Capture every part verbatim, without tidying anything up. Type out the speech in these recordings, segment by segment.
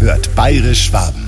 hört Bayerisch Schwaben.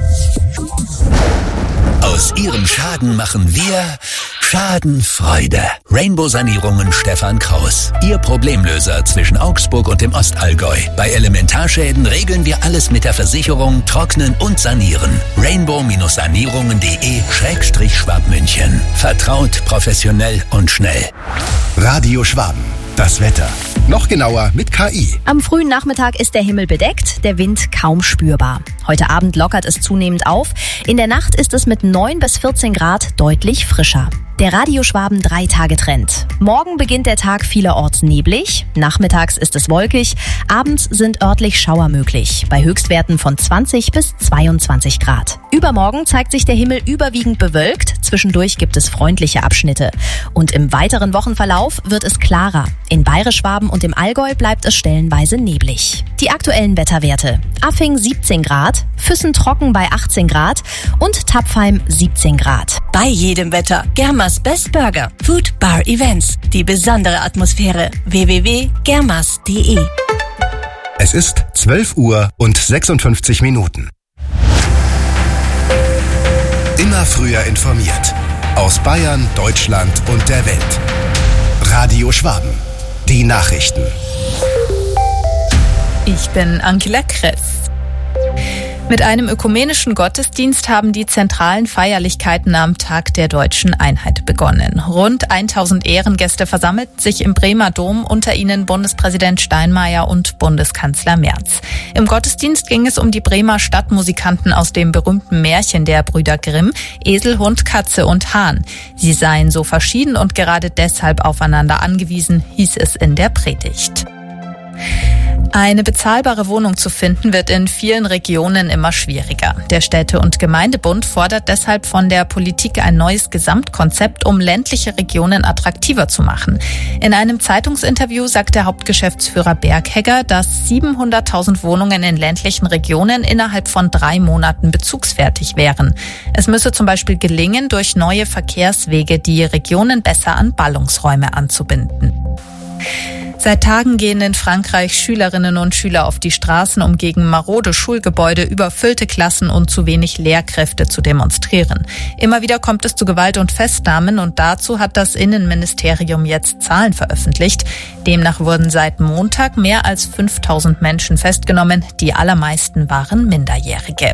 Aus Ihrem Schaden machen wir Schadenfreude. Rainbow Sanierungen Stefan Kraus. Ihr Problemlöser zwischen Augsburg und dem Ostallgäu. Bei Elementarschäden regeln wir alles mit der Versicherung, trocknen und sanieren. rainbow-sanierungen.de Schrägstrich Schwabmünchen. Vertraut, professionell und schnell. Radio Schwaben. Das Wetter. Noch genauer mit K I. Am frühen Nachmittag ist der Himmel bedeckt, der Wind kaum spürbar. Heute Abend lockert es zunehmend auf. In der Nacht ist es mit neun bis vierzehn Grad deutlich frischer. Der Radio Schwaben drei-Tage-Trend. Morgen beginnt der Tag vielerorts neblig, nachmittags ist es wolkig, abends sind örtlich Schauer möglich, bei Höchstwerten von zwanzig bis zweiundzwanzig Grad. Übermorgen zeigt sich der Himmel überwiegend bewölkt, zwischendurch gibt es freundliche Abschnitte. Und im weiteren Wochenverlauf wird es klarer. In Bayerisch-Schwaben und im Allgäu bleibt es stellenweise neblig. Die aktuellen Wetterwerte. Affing siebzehn Grad, Füssen trocken bei achtzehn Grad und Tapfheim siebzehn Grad. Bei jedem Wetter. Germas Best Burger. Food Bar Events. Die besondere Atmosphäre. w w w punkt germas punkt d e. Es ist zwölf Uhr und sechsundfünfzig Minuten. Immer früher informiert. Aus Bayern, Deutschland und der Welt. Radio Schwaben. Die Nachrichten. Ich bin Angela Kress. Mit einem ökumenischen Gottesdienst haben die zentralen Feierlichkeiten am Tag der Deutschen Einheit begonnen. Rund tausend Ehrengäste versammelten sich im Bremer Dom, unter ihnen Bundespräsident Steinmeier und Bundeskanzler Merz. Im Gottesdienst ging es um die Bremer Stadtmusikanten aus dem berühmten Märchen der Brüder Grimm, Esel, Hund, Katze und Hahn. Sie seien so verschieden und gerade deshalb aufeinander angewiesen, hieß es in der Predigt. Eine bezahlbare Wohnung zu finden, wird in vielen Regionen immer schwieriger. Der Städte- und Gemeindebund fordert deshalb von der Politik ein neues Gesamtkonzept, um ländliche Regionen attraktiver zu machen. In einem Zeitungsinterview sagt der Hauptgeschäftsführer Berghegger, dass siebenhunderttausend Wohnungen in ländlichen Regionen innerhalb von drei Monaten bezugsfertig wären. Es müsse zum Beispiel gelingen, durch neue Verkehrswege die Regionen besser an Ballungsräume anzubinden. Seit Tagen gehen in Frankreich Schülerinnen und Schüler auf die Straßen, um gegen marode Schulgebäude, überfüllte Klassen und zu wenig Lehrkräfte zu demonstrieren. Immer wieder kommt es zu Gewalt und Festnahmen und dazu hat das Innenministerium jetzt Zahlen veröffentlicht. Demnach wurden seit Montag mehr als fünftausend Menschen festgenommen. Die allermeisten waren Minderjährige.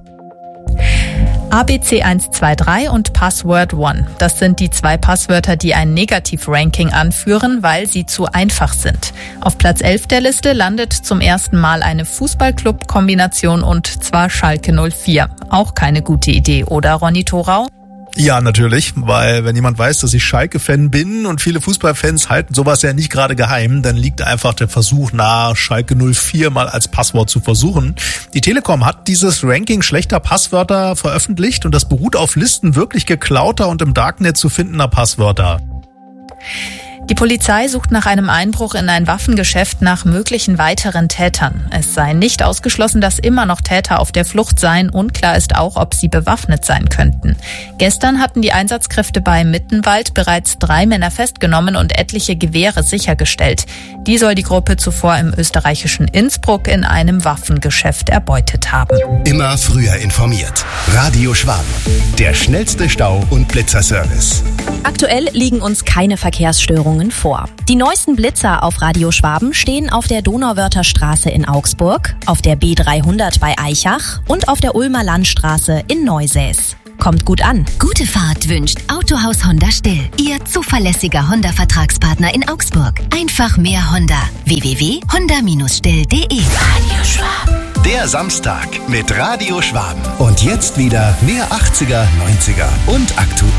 A B C eins zwei drei und Password One. Das sind die zwei Passwörter, die ein Negativ-Ranking anführen, weil sie zu einfach sind. Auf Platz elf der Liste landet zum ersten Mal eine Fußballclub-Kombination und zwar Schalke null vier. Auch keine gute Idee, oder Ronny Thorau? Ja, natürlich, weil wenn jemand weiß, dass ich Schalke-Fan bin und viele Fußballfans halten sowas ja nicht gerade geheim, dann liegt einfach der Versuch nahe, Schalke null vier mal als Passwort zu versuchen. Die Telekom hat dieses Ranking schlechter Passwörter veröffentlicht und das beruht auf Listen wirklich geklauter und im Darknet zu findender Passwörter. Die Polizei sucht nach einem Einbruch in ein Waffengeschäft nach möglichen weiteren Tätern. Es sei nicht ausgeschlossen, dass immer noch Täter auf der Flucht seien. Unklar ist auch, ob sie bewaffnet sein könnten. Gestern hatten die Einsatzkräfte bei Mittenwald bereits drei Männer festgenommen und etliche Gewehre sichergestellt. Die soll die Gruppe zuvor im österreichischen Innsbruck in einem Waffengeschäft erbeutet haben. Immer früher informiert. Radio Schwaben. Der schnellste Stau- und Blitzerservice. Aktuell liegen uns keine Verkehrsstörungen vor. Die neuesten Blitzer auf Radio Schwaben stehen auf der Donauwörther Straße in Augsburg, auf der B dreihundert bei Aichach und auf der Ulmer Landstraße in Neusäß. Kommt gut an. Gute Fahrt wünscht Autohaus Honda Still. Ihr zuverlässiger Honda-Vertragspartner in Augsburg. Einfach mehr Honda. w w w punkt honda Bindestrich still punkt d e. Radio Schwaben. Der Samstag mit Radio Schwaben. Und jetzt wieder mehr achtziger, neunziger und aktuell.